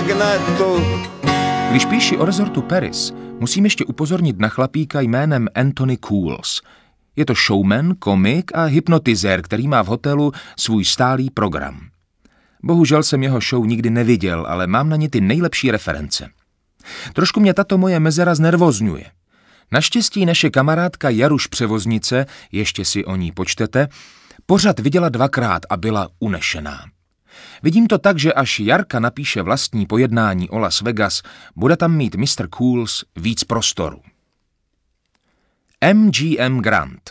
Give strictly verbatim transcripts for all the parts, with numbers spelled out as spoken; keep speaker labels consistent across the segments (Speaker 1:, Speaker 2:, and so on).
Speaker 1: magnetu.
Speaker 2: Když píši o rezortu Paris, musím ještě upozornit na chlapíka jménem Anthony Cools. Je to showman, komik a hypnotizér, který má v hotelu svůj stálý program. Bohužel jsem jeho show nikdy neviděl, ale mám na ně ty nejlepší reference. Trošku mě tato moje mezera znervozňuje. Naštěstí naše kamarádka Jaruš Převoznice, ještě si o ní počtete, pořad viděla dvakrát a byla unešená. Vidím to tak, že až Jarka napíše vlastní pojednání o Las Vegas, bude tam mít mister Cools víc prostoru. M G M Grand.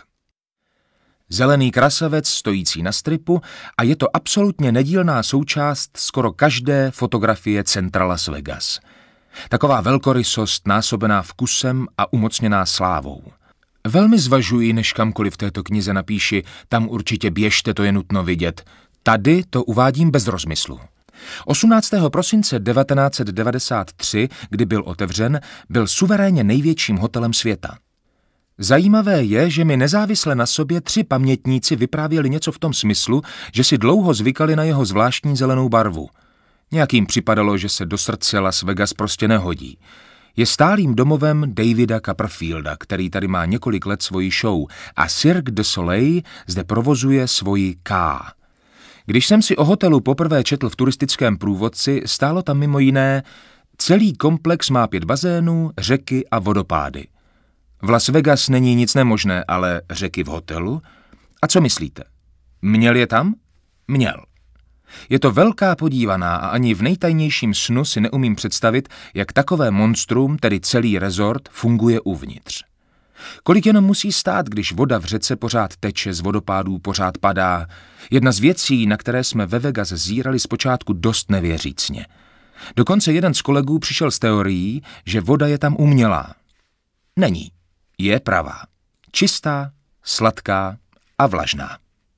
Speaker 2: Zelený krasavec stojící na stripu a je to absolutně nedílná součást skoro každé fotografie centra Las Vegas. Taková velkorysost násobená vkusem a umocněná slávou. Velmi zvažuji, než kamkoliv v této knize napíši, tam určitě běžte, to je nutno vidět. Tady to uvádím bez rozmyslu. osmnáctého prosince devatenáct set devadesát tři, kdy byl otevřen, byl suverénně největším hotelem světa. Zajímavé je, že mi nezávisle na sobě tři pamětníci vyprávěli něco v tom smyslu, že si dlouho zvykali na jeho zvláštní zelenou barvu. Nějak jim připadalo, že se do srdce Las Vegas prostě nehodí. Je stálým domovem Davida Copperfielda, který tady má několik let svoji show, a Cirque du Soleil zde provozuje svoji K. Když jsem si o hotelu poprvé četl v turistickém průvodci, stálo tam mimo jiné: celý komplex má pět bazénů, řeky a vodopády. V Las Vegas není nic nemožné, ale řeky v hotelu? A co myslíte? Měl je tam? Měl. Je to velká podívaná a ani v nejtajnějším snu si neumím představit, jak takové monstrum, tedy celý rezort, funguje uvnitř. Kolik jenom musí stát, když voda v řece pořád teče, z vodopádů pořád padá. Jedna z věcí, na které jsme ve Vegas zírali zpočátku dost nevěřícně. Dokonce jeden z kolegů přišel s teorií, že voda je tam umělá. Není. Je pravá. Čistá, sladká a vlažná.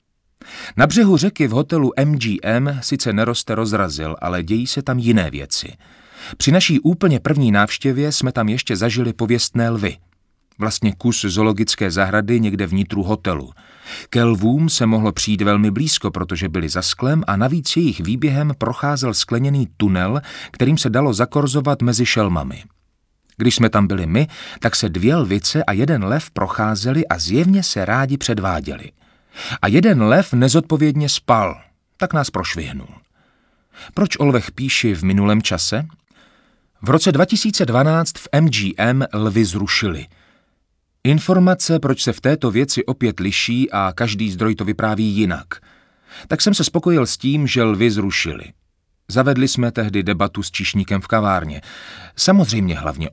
Speaker 2: Na břehu řeky v hotelu M G M sice neroste rozrazil, ale dějí se tam jiné věci. Při naší úplně první návštěvě jsme tam ještě zažili pověstné lvy. Vlastně kus zoologické zahrady někde vnitru hotelu. Ke lvům se mohlo přijít velmi blízko, protože byli za sklem a navíc jejich výběhem procházel skleněný tunel, kterým se dalo zakorzovat mezi šelmami. Když jsme tam byli my, tak se dvě lvice a jeden lev procházeli a zjevně se rádi předváděli. A jeden lev nezodpovědně spal, tak nás prošvihnul. Proč o lvech píši v minulém čase? V roce dva tisíce dvanáct v M G M lvy zrušili. Informace, proč se v této věci opět liší a každý zdroj to vypráví jinak. Tak jsem se spokojil s tím, že lvy zrušili. Zavedli jsme tehdy debatu s číšníkem v kavárně. Samozřejmě hlavně